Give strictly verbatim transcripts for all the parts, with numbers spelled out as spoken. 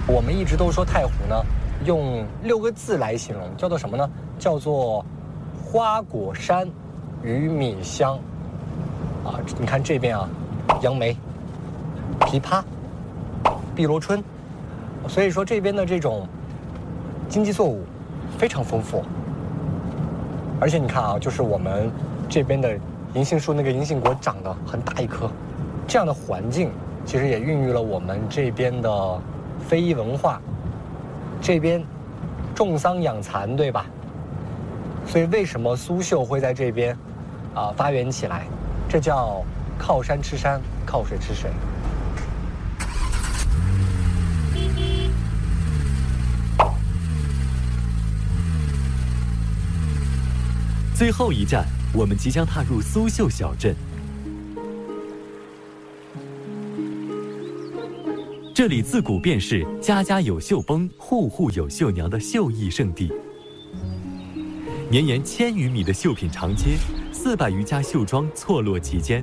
我们一直都说太湖呢，用六个字来形容，叫做什么呢？叫做花果山与米香。啊，你看这边啊，杨梅、枇杷、碧螺春，所以说这边的这种经济作物非常丰富。而且你看啊，就是我们这边的银杏树，那个银杏果长得很大一棵，这样的环境其实也孕育了我们这边的非遗文化。这边种桑养蚕，对吧？所以为什么苏绣会在这边啊发源起来？这叫靠山吃山，靠水吃水。 最后一站，我们即将踏入苏绣小镇。这里自古便是家家有绣崩、户户有绣娘的绣艺圣地。绵延千余米的绣品长街，四百余家绣庄错落其间。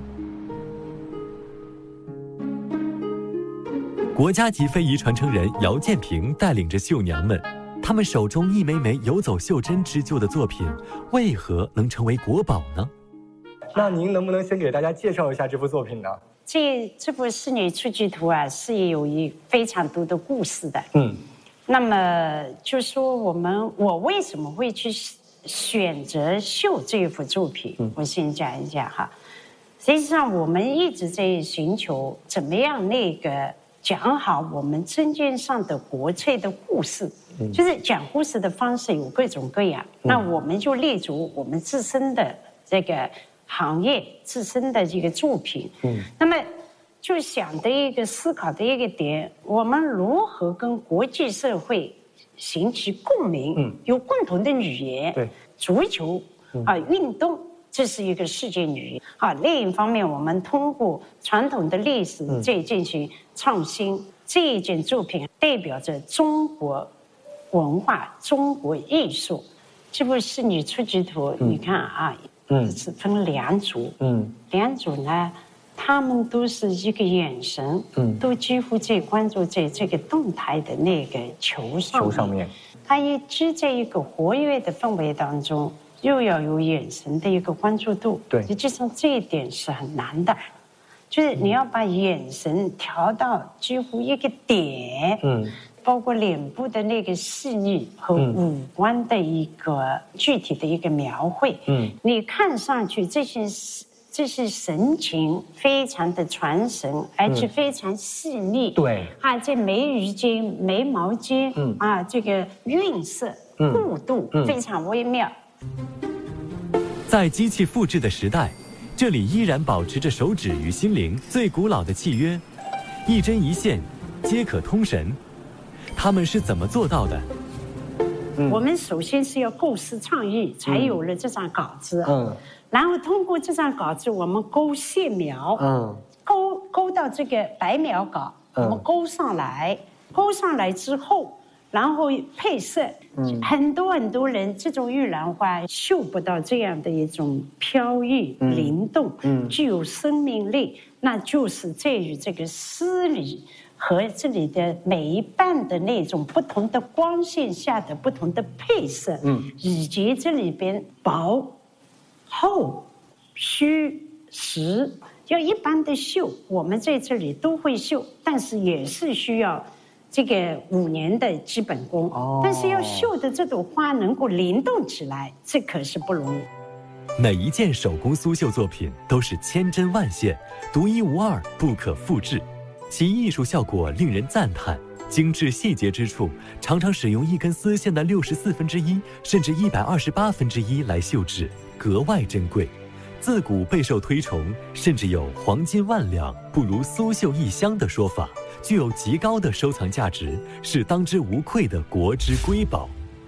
国家级非遗传承人姚建平带领着绣娘们，他们手中一枚枚游走袖珍织就的作品，为何能成为国宝呢？ 那您能不能先给大家介绍一下这幅作品呢？ 这这部《仕女出居图》啊，是有一非常多的故事的。 嗯， 那么就说我们我为什么会去选择绣这一幅作品，嗯、我先讲一下哈。实际上，我们一直在寻求怎么样那个讲好我们针尖上的国粹的故事，嗯、就是讲故事的方式有各种各样。嗯、那我们就立足我们自身的这个行业、自身的这个作品。嗯，那么就想的一个思考的一个点，我们如何跟国际社会形成共鸣，嗯、有共同的语言。对，足球啊，运动。这是一个世界语言啊。另一方面，我们通过传统的历史在进行创新。嗯、这一件作品代表着中国文化、中国艺术。这部《仕女出居图》，嗯、你看啊，嗯，是分两组，嗯，两组呢，他们都是一个眼神，嗯，都几乎在关注在这个动态的那个球上面。球上面，它一直在一个活跃的氛围当中。又要有眼神的一个关注度，对，实际上这一点是很难的，就是你要把眼神调到几乎一个点，嗯，包括脸部的那个细腻和五官的一个具体的一个描绘，嗯，你看上去这些这些神情非常的传神，而且非常细腻，对，啊，这眉宇间、眉毛间，嗯，啊，这个晕色、弧度非常微妙。 在机器复制的时代，这里依然保持着手指与心灵最古老的契约，一针一线，皆可通神。他们是怎么做到的？ 嗯、我们首先是要构思创意，才有了这张稿子。嗯，然后通过这张稿子，我们勾线描，嗯，勾勾到这个白描稿，嗯、我们勾上来，勾上来之后。然后配色，嗯，很多很多人这种玉兰花绣不到这样的一种飘逸、嗯、灵动，嗯，具有生命力，那就是在于这个丝里和这里的每一瓣的那种不同的光线下的不同的配色，嗯，以及这里边薄、厚、虚、实，要一般的绣，我们在这里都会绣，但是也是需要。这个五年的基本功，哦、但是要绣的这朵花能够灵动起来，这可是不容易。 每一件手工苏绣作品都是千针万线，独一无二，不可复制，其艺术效果令人赞叹。精致细节之处，常常使用一根丝线的六十四分之一，甚至一百二十八分之一来绣制，格外珍贵。自古备受推崇，甚至有黄金万两不如苏绣一箱的说法。具有极高的收藏价值，是当之无愧的国之瑰宝。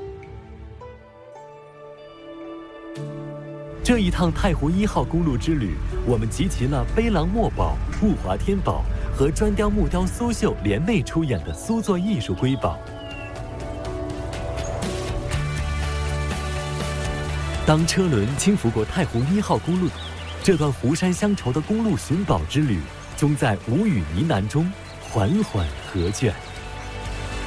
这一趟太湖一号公路之旅，我们集齐了碑廊墨宝、物华天宝和砖雕木雕苏绣联袂出演的苏作艺术瑰宝。当车轮轻拂过太湖一号公路，这段湖山乡愁的公路寻宝之旅，终在无语呢喃中缓缓和卷。